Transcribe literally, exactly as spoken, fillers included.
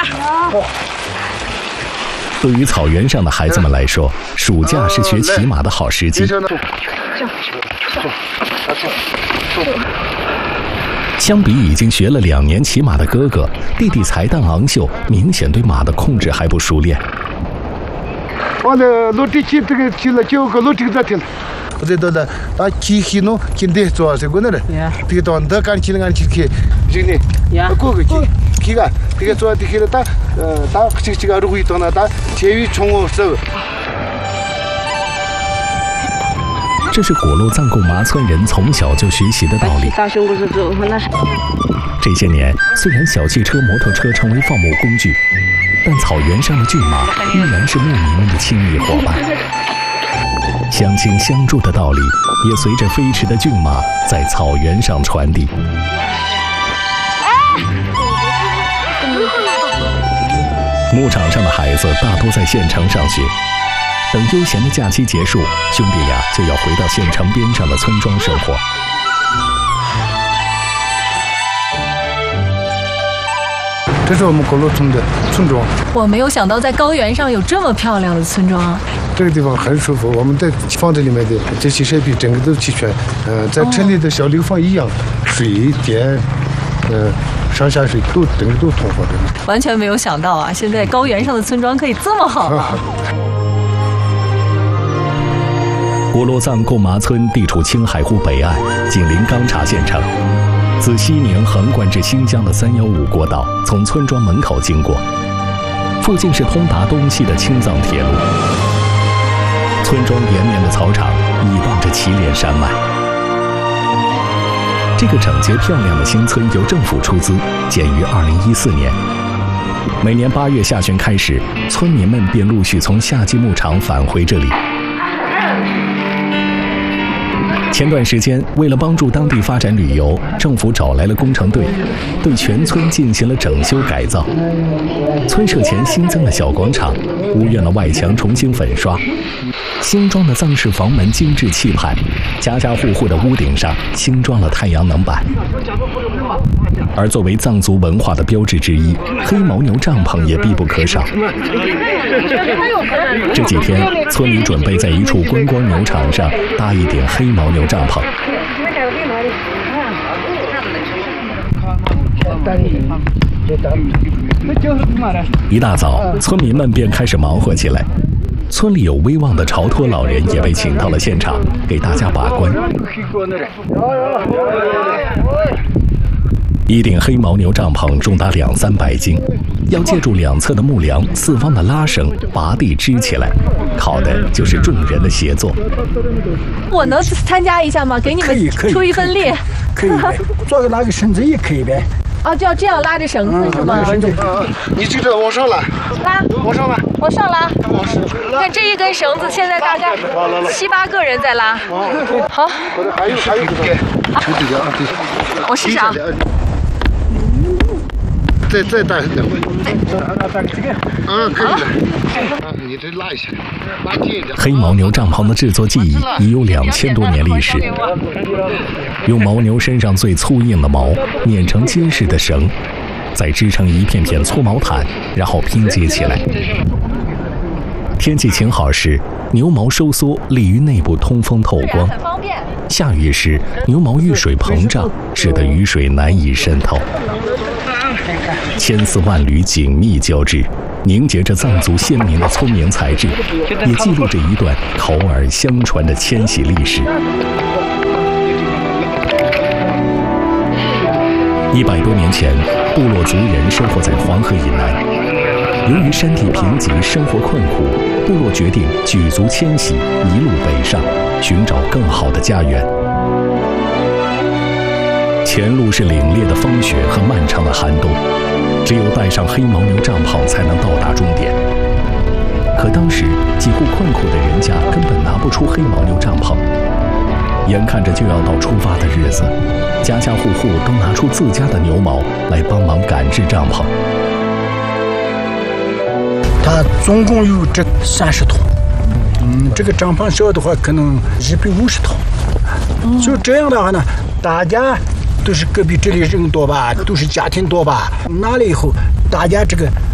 对于草原上的孩子们来说，暑假是学骑马的好时机。相比已经学了两年骑马的哥哥，弟弟才旦昂秀明显对马的控制还不熟练。 我的落地骑这个骑了九个落地在听。我这都的啊，骑骑喏，今天做这个呢嘞，这个当的干骑的干骑骑，这呢，过个骑骑个，这个做这个他呃，他这这个如果当那他前于从我手。 这是果洛藏贡麻村人从小就学习的道理。这些年，虽然小汽车、摩托车成为放牧工具，但草原上的骏马依然是牧民们的亲密伙伴。相亲相助的道理也随着飞驰的骏马在草原上传递。牧场上的孩子大多在县城上学。等悠闲的假期结束，兄弟俩就要回到县城边上的村庄生活。 这是我们果洛村的村庄。 我没有想到在高原上有这么漂亮的村庄。 这个地方很舒服，我们在房子里面的这些设备整个都齐全。呃，在城里的小流放一样，水电，呃。上下水都整个都通过的， 完全没有想到啊！现在高原上的村庄可以这么好啊！ 果洛藏贡麻村地处青海湖北岸，紧邻钢察县城。自西宁横贯至新疆的三幺五国道从村庄门口经过，附近是通达东西的青藏铁路。村庄连绵的草场倚望着祁连山脉。这个整洁漂亮的新村由政府出资，建于二零一四年。每年八月下旬开始，村民们便陆续从夏季牧场返回这里。前段时间，为了帮助当地发展旅游，政府找来了工程队，对全村进行了整修改造。村舍前新增了小广场，屋院的外墙重新粉刷，新装的藏式房门精致气派，家家户户的屋顶上新装了太阳能板。而作为藏族文化的标志之一，黑牦牛帐篷也必不可少。这几天，村里准备在一处观光牛场上搭一顶黑牦牛帐篷。一大早，村民们便开始忙活起来。村里有威望的朝托老人也被请到了现场，给大家把关。一顶黑牦牛帐篷重达两三百斤，要借助两侧的木梁、四方的拉绳拔地支起来，靠的就是众人的协作。 我能参加一下吗？给你们出一份力。 可以，做个那个绳子也可以呗。 啊，就要这样拉着绳子是吗？ 你这个往上拉， 拉， 往上拉， 往上拉。看这一根绳子，现在大概七八个人在拉。好。 还有还有一个，就这个啊，对。 我试试啊。 再再大一点。嗯，可以了。啊，你这拉一下，拉近一点。 黑牦牛帐篷的制作技艺已有两千多年历史。用牦牛身上最粗硬的毛捻成结实的绳，再织成一片片粗毛毯，然后拼接起来。天气晴好时，牛毛收缩，利于内部通风透光；下雨时，牛毛遇水膨胀，使得雨水难以渗透。千丝万缕紧密交织，凝结着藏族先民的聪明才智，也记录着一段口耳相传的迁徙历史。一百多年前，部落族人生活在黄河以南。由于山地贫瘠，生活困苦，部落决定举族迁徙，一路北上，寻找更好的家园。前路是凛冽的风雪和漫长的寒冬，只有带上黑牦牛帐篷才能到达终点。可当时几户困苦的人家根本拿不出黑牦牛帐篷，眼看着就要到出发的日子，家家户户都拿出自家的牛毛来帮忙赶制帐篷。 它总共有这三十桶，嗯，这个帐篷小的话可能一百五十桶。就这样的话呢，大家都是隔壁这里人多吧，都是家庭多吧，拿了以后，大家这个